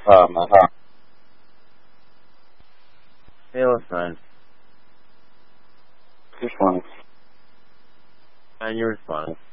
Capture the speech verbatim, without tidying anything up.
Uh, my heart. Hey, what's fine. Which one? And you respond.